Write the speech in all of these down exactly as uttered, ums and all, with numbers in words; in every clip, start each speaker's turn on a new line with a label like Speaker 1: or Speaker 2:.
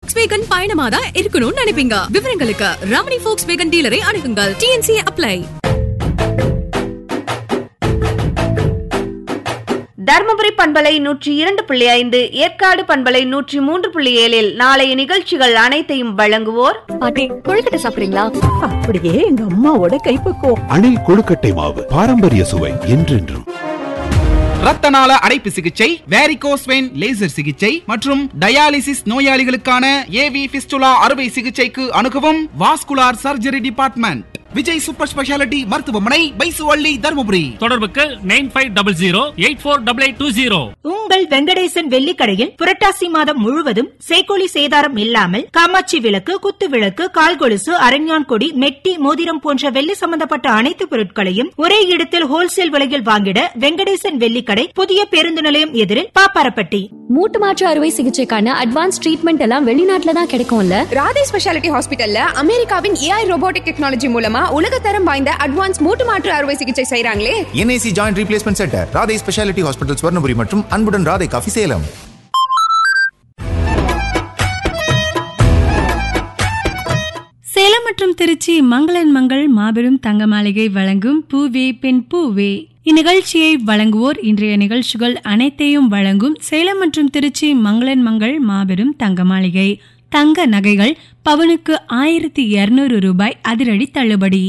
Speaker 1: Volkswagen பயணமா தான் இருக்கணும்னு நினைப்பீங்க. விவரங்களுக்கு Ramani Volkswagen டீலரை அணுகுங்கள். T N C apply.
Speaker 2: Dharmapuri பண்பலை நூற்றி இரண்டு புள்ளி ஐந்து, ஏற்காடு பண்பலை நூற்றி மூன்று புள்ளி ஏழில் நாளைய நிகழ்ச்சிகள் அனைத்தையும் வழங்குவோர்.
Speaker 3: பாட்டி, கொழுக்கட்டை சாப்பிடுறீங்களா?
Speaker 4: அப்படியே எங்க அம்மாவோட கைப்பக்குவம்.
Speaker 5: அணில் கொழுக்கட்டை மாவு, பாரம்பரிய சுவை என்றென்றும்.
Speaker 6: ரத்தநாள அடைப்பு சிகிச்சை, வேரிகோஸ் வெயின் லேசர் சிகிச்சை மற்றும் டயாலிசிஸ் நோயாளிகளுக்கான ஏவி பிஸ்டுலா அறுவை சிகிச்சைக்கு அணுகவும் vascular surgery department, Vijay super speciality மருத்துவமனை, பைசுவள்ளி, தர்மபுரி.
Speaker 7: தொடர்புக்கு nine five double zero eight four double eight two zero.
Speaker 8: உங்கள் வெங்கடேசன் வெள்ளிக்கடையில் புரட்டாசி மாதம் முழுவதும் சேக்கோலி சேதாரம் இல்லாமல் காமாட்சி விளக்கு, குத்து விளக்கு, கால்கொலுசு, அரஞ்ஞான் கொடி, மெட்டி, மோதிரம் போன்ற வெள்ளி சம்பந்தப்பட்ட அனைத்து பொருட்களையும் ஒரே இடத்தில் ஹோல்சேல் விலையில் வாங்கிட வெங்கடேசன் வெள்ளிக்கடை, புதிய பேருந்து நிலையம் எதிரில், பாப்பாரப்பட்டி.
Speaker 3: மூட்டு மாற்று அறுவை சிகிச்சைக்கான அட்வான்ஸ் ட்ரீட்மெண்ட் எல்லாம் வெளிநாட்டுல தான் கிடைக்கும்ல.
Speaker 9: ராதே ஸ்பெஷாலிட்டி ஹாஸ்பிட்டல்ல அமெரிக்காவின் ஏஐ ரோபோட்டிக் டெக்னாலஜி மூலமா உலகத்தரம் வாய்ந்த அட்வான்ஸ் மூட்டு மாற்று அறுவை சிகிச்சை செய்றாங்களே.
Speaker 10: N A C joint replacement centre, Radhe speciality hospital, Swarnapuri மற்றும் அன்புடன் ராதே காஃபி, சேலம்.
Speaker 11: சேலம் மற்றும் திருச்சி மங்களன் மங்கள் மாபெரும் தங்க மாளிகை வழங்கும் பூவே பெண் பூவே. இந்நிகழ்ச்சியை வழங்குவோர் இன்றைய நிகழ்ச்சிகள் அனைத்தையும் வழங்கும் சேலம் மற்றும் திருச்சி மங்களன் மங்கள் மாபெரும் தங்க மாளிகை. தங்க நகைகள் பவனுக்கு ஆயிரத்தி இருநூறு ரூபாய் அதிரடி தள்ளுபடி.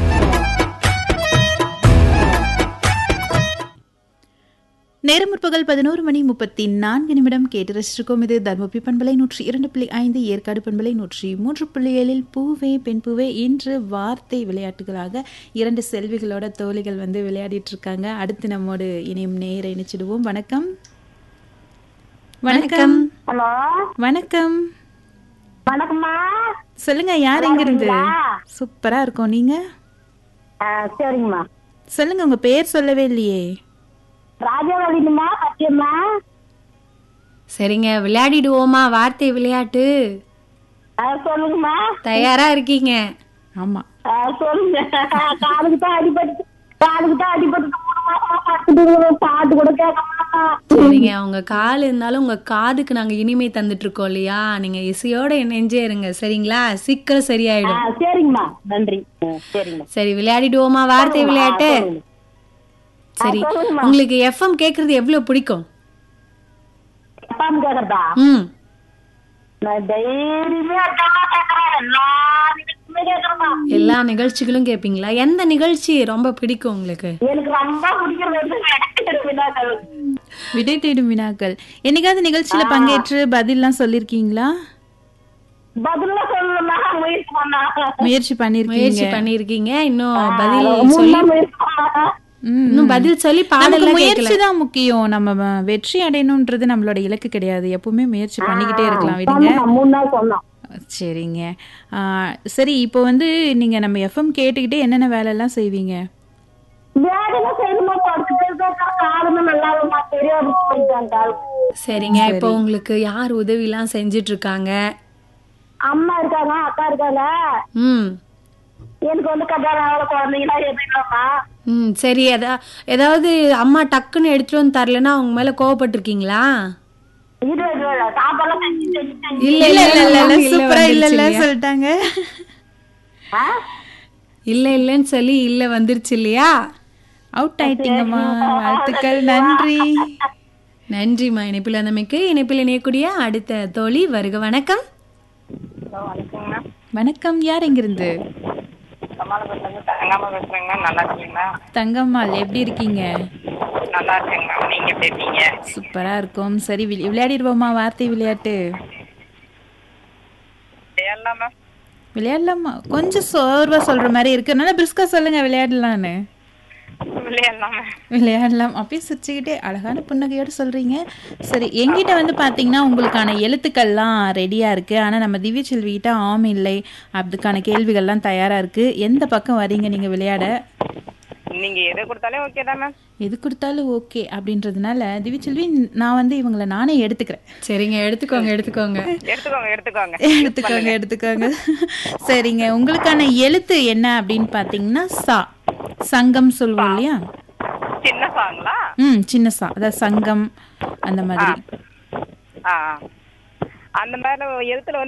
Speaker 12: நேரம் முற்பகல் பதினோரு மணி முப்பத்தி நான்கு நிமிடம். கேட்டு ரசிச்சிருக்கோம். இது தர்மபுரி பண்பலை நூற்றி இரண்டு புள்ளி ஐந்து, ஏற்காடு பண்பலை நூற்றி மூன்று புள்ளி ஏழில் பூவே பெண் பூவே. இன்று வார்த்தை விளையாட்டுகளாக இரண்டு செல்விகளோட தோழிகள் வந்து விளையாடிட்டு இருக்காங்க. அடுத்து நம்மோடு இனியும் நேர இணைச்சிடுவோம். வணக்கம். வணக்கம். வணக்கம்.
Speaker 13: வணக்கம்மா.
Speaker 12: சொல்லுங்க, யார் எங்க இருந்து? சூப்பரா இருக்கோம். நீங்க?
Speaker 13: சரிங்கம்மா.
Speaker 12: சொல்லுங்க, உங்க பேர் சொல்லவே இல்லையே.
Speaker 13: ராஜாவளிமா, சத்தியம்மா.
Speaker 11: சரிங்க, விளையாடிடுவோமா வார்த்தை விளையாட்டு?
Speaker 13: சொல்லுங்கம்மா.
Speaker 11: தயாரா இருக்கீங்க?
Speaker 12: ஆமா.
Speaker 13: சொல்லுங்க. காலுக்கு தான் அடிபட்டு காலுக்கு தான் அடிபட்டு பாட்டு கூட கேட்க.
Speaker 11: சரிங்க, உங்க கால் இருந்தாலும் உங்க காதுக்கு நாங்க இனிமை தந்துட்டு இருக்கோம் இல்லையா? நீங்க இசையோட நெஞ்சே இருங்க, சரிங்களா? சீக்கிரம் சரியாயிடும்.
Speaker 13: சரிங்கம்மா, நன்றி. சரிங்க,
Speaker 11: சரி விளையாடிடுவோமா வார்த்தை விளையாட்டு? சரி, உங்களுக்கு எஃப்எம் கேக்குறது எவ்வளவு பிடிக்கும்? ம், எல்லா நிகழ்ச்சிகளும் கேப்பீங்களா? எந்த நிகழ்ச்சி ரொம்ப பிடிக்கும் உங்களுக்கு?
Speaker 13: எனக்கு ரொம்ப பிடிக்கிறது
Speaker 12: விடை தேடும் வினாக்கள். என்னைக்காவது நிகழ்ச்சியில பங்கேற்று பதில்லாம் சொல்லிருக்கீங்களா? முயற்சி பண்ணிருக்கீங்க
Speaker 11: பண்ணிருக்கீங்க இன்னும் பதில் சொல்லி இன்னும் பதில் சொல்லி பாடல.
Speaker 12: முயற்சி தான் முக்கியம். நம்ம வெற்றி அடையணும்ன்றது நம்மளோட இலக்கு கிடையாது. எப்பவுமே முயற்சி பண்ணிக்கிட்டே இருக்கலாம். விடுங்க. சரிங்க. சரி, இப்போ வந்து நீங்க நம்ம எஃப்எம் கேட்டுக்கிட்டே என்னென்ன வேலை எல்லாம் செய்வீங்க?
Speaker 11: சரிங்க, இப்போ உங்களுக்கு யார் உதவி எல்லாம் செஞ்சிட்டு இருக்காங்க?
Speaker 13: அம்மா இருக்காங்க, அக்கா இருக்காங்க.
Speaker 11: ம்,
Speaker 13: எனக்கு வந்து கல்யாணம் குழந்தைங்களா எதுவும்மா.
Speaker 11: ம், சரி. எதா ஏதாவது அம்மா டக்குன்னு எடுத்துட்டு வந்து தரலன்னா அவங்க மேல கோவப்பட்டிருக்கீங்களா?
Speaker 13: இல்ல
Speaker 11: இல்ல இல்ல சூப்பரா இல்ல இல்ல
Speaker 12: சொல்லிட்டாங்க.
Speaker 11: இல்ல இல்லன்னு சொல்லி இல்ல வந்துருச்சு இல்லையா?
Speaker 12: அவுட் ஆயிட்டீங்கம்மா. வாழ்த்துக்கள், நன்றி.
Speaker 11: நன்றிம்மா இணைப்பில் வந்தமைக்கு. இணைப்பில் இணையக்கூடிய அடுத்த தோழி வருக. வணக்கம்.
Speaker 12: வணக்கம். யார் எங்கிருந்து? தங்கம்மாள், எப்படி இருக்கீங்க?
Speaker 14: நல்லா இருக்கேங்க. நீங்க எப்படி இருக்கீங்க?
Speaker 12: சூப்பரா இருக்கும். சரி, விளையாடிடுவோமா வார்த்தை விளையாட்டு? விளையாடலாமா? கொஞ்சம் சோர்வா சொல்ற மாதிரி இருக்கு, அதனால பிரிஸ்கா சொல்லுங்க, விளையாடலான்னு. விளையாடலாம். அப்படியே சிரிச்சுக்கிட்டே அழகான புன்னகையோடு சொல்றீங்க. சரி, எங்கிட்ட வந்து பாத்தீங்கன்னா உங்களுக்கான எழுத்துக்கள்லாம் ரெடியா இருக்கு. ஆனா நம்ம திவ்ய செல்வி கிட்ட ஆம் இல்லை அதுக்கான கேள்விகள்லாம் தயாரா இருக்கு. எந்த பக்கம் வரீங்க நீங்க விளையாட?
Speaker 14: நீங்க எது கொடுத்தாலும் ஓகே தான் மேம்.
Speaker 12: எது கொடுத்தாலும் ஓகே அப்படின்றதுனால திவ்யச்செல்வி, நான் வந்து இவங்களை நானே எடுத்துக்கிறேன்.
Speaker 11: சரிங்க, எடுத்துக்கோங்க எடுத்துக்கோங்க
Speaker 14: எடுத்துக்கோங்க எடுத்துக்கோங்க
Speaker 12: எடுத்துக்கோங்க எடுத்துக்கோங்க சரிங்க, உங்களுக்கான எழுத்து என்ன அப்படின்னு பாத்தீங்கன்னா சா. சங்கம் சொல்லுவோம் இல்லையா?
Speaker 14: சின்ன சாங்களா?
Speaker 12: ம், சின்ன சா, அதாவது சங்கம் அந்த மாதிரி.
Speaker 14: அந்த மாதிரி எழுத்துல